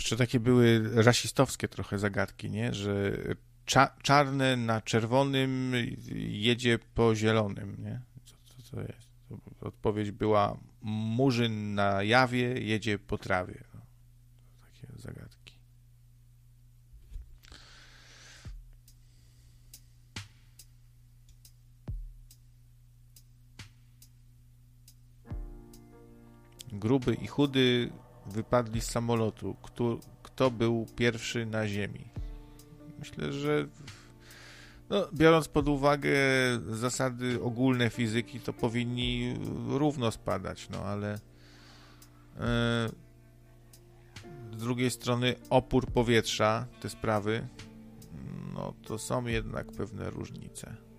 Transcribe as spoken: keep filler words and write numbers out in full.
Jeszcze takie były rasistowskie trochę zagadki, nie? Że cza- czarne na czerwonym jedzie po zielonym, nie? Co, co to jest? Odpowiedź była murzyn na jawie jedzie po trawie. No, takie zagadki. Gruby i chudy wypadli z samolotu. Kto, kto był pierwszy na ziemi? Myślę, że no, biorąc pod uwagę zasady ogólne fizyki, to powinni równo spadać, no ale e, z drugiej strony opór powietrza, te sprawy, no to są jednak pewne różnice.